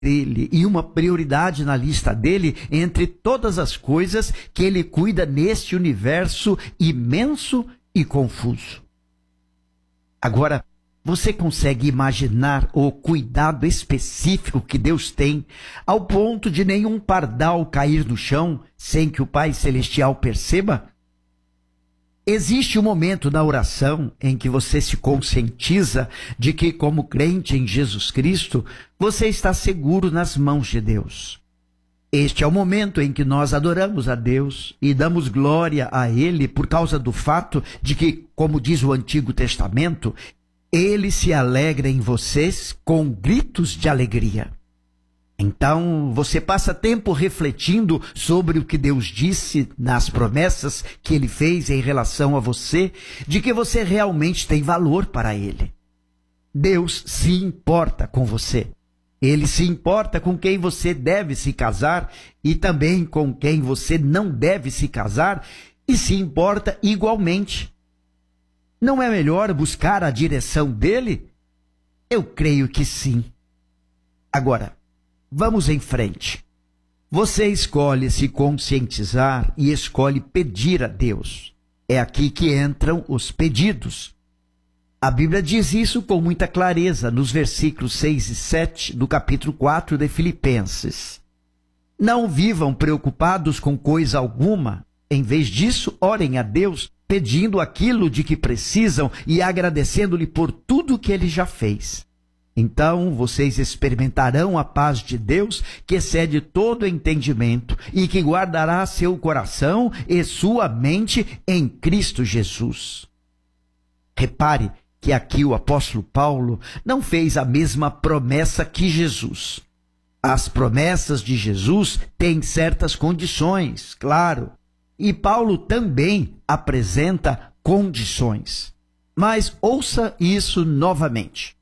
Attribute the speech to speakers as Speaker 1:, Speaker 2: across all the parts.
Speaker 1: dele e uma prioridade na lista dele entre todas as coisas que ele cuida neste universo imenso e confuso. Agora, você consegue imaginar o cuidado específico que Deus tem ao ponto de nenhum pardal cair no chão sem que o Pai Celestial perceba? Existe um momento na oração em que você se conscientiza de que, como crente em Jesus Cristo, você está seguro nas mãos de Deus. Este é o momento em que nós adoramos a Deus e damos glória a Ele por causa do fato de que, como diz o Antigo Testamento, Ele se alegra em vocês com gritos de alegria. Então, você passa tempo refletindo sobre o que Deus disse nas promessas que Ele fez em relação a você, de que você realmente tem valor para Ele. Deus se importa com você. Ele se importa com quem você deve se casar e também com quem você não deve se casar e se importa igualmente. Não é melhor buscar a direção dele? Eu creio que sim. Agora, vamos em frente. Você escolhe se conscientizar e escolhe pedir a Deus. É aqui que entram os pedidos. A Bíblia diz isso com muita clareza nos versículos 6 e 7 do capítulo 4 de Filipenses. Não vivam preocupados com coisa alguma. Em vez disso, orem a Deus, pedindo aquilo de que precisam e agradecendo-lhe por tudo que Ele já fez. Então vocês experimentarão a paz de Deus, que excede todo entendimento e que guardará seu coração e sua mente em Cristo Jesus. Repare que aqui o apóstolo Paulo não fez a mesma promessa que Jesus. As promessas de Jesus têm certas condições, claro, e Paulo também apresenta condições. Mas ouça isso novamente.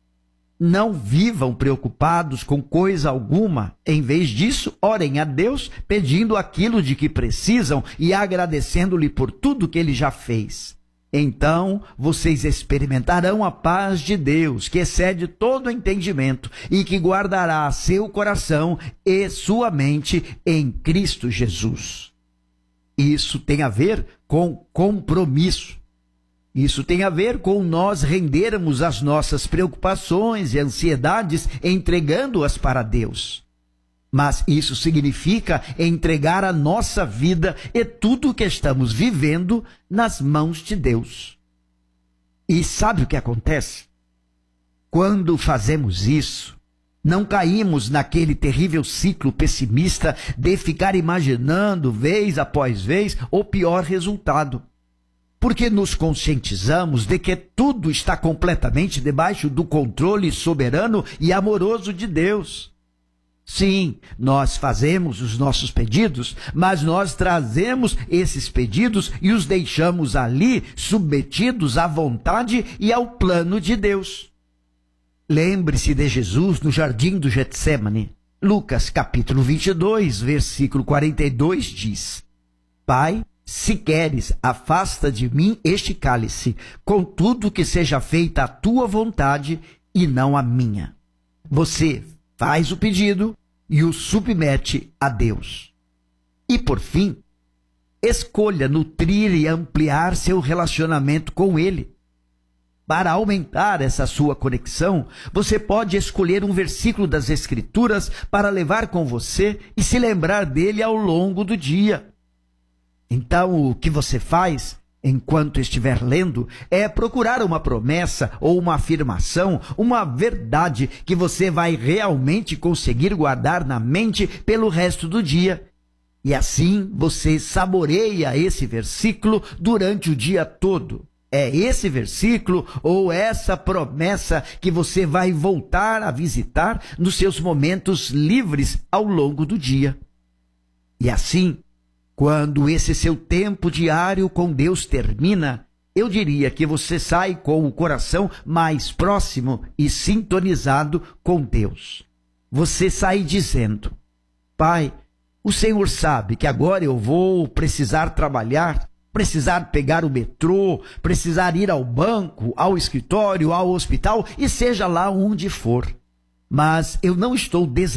Speaker 1: Não vivam preocupados com coisa alguma. Em vez disso, orem a Deus, pedindo aquilo de que precisam e agradecendo-lhe por tudo que Ele já fez. Então, vocês experimentarão a paz de Deus, que excede todo entendimento e que guardará seu coração e sua mente em Cristo Jesus. Isso tem a ver com compromisso. Isso tem a ver com nós rendermos as nossas preocupações e ansiedades, entregando-as para Deus. Mas isso significa entregar a nossa vida e tudo o que estamos vivendo nas mãos de Deus. E sabe o que acontece? Quando fazemos isso, não caímos naquele terrível ciclo pessimista de ficar imaginando, vez após vez, o pior resultado. Porque nos conscientizamos de que tudo está completamente debaixo do controle soberano e amoroso de Deus. Sim, nós fazemos os nossos pedidos, mas nós trazemos esses pedidos e os deixamos ali submetidos à vontade e ao plano de Deus. Lembre-se de Jesus no jardim do Getsêmani. Lucas capítulo 22, versículo 42 diz: Pai, se queres, afasta de mim este cálice, contudo que seja feita a tua vontade e não a minha. Você faz o pedido e o submete a Deus. E por fim, escolha nutrir e ampliar seu relacionamento com Ele. Para aumentar essa sua conexão, você pode escolher um versículo das Escrituras para levar com você e se lembrar dele ao longo do dia. Então, o que você faz enquanto estiver lendo é procurar uma promessa ou uma afirmação, uma verdade que você vai realmente conseguir guardar na mente pelo resto do dia. E assim você saboreia esse versículo durante o dia todo. É esse versículo ou essa promessa que você vai voltar a visitar nos seus momentos livres ao longo do dia. E assim, quando esse seu tempo diário com Deus termina, eu diria que você sai com o coração mais próximo e sintonizado com Deus. Você sai dizendo: Pai, o Senhor sabe que agora eu vou precisar trabalhar, precisar pegar o metrô, precisar ir ao banco, ao escritório, ao hospital e seja lá onde for. Mas eu não estou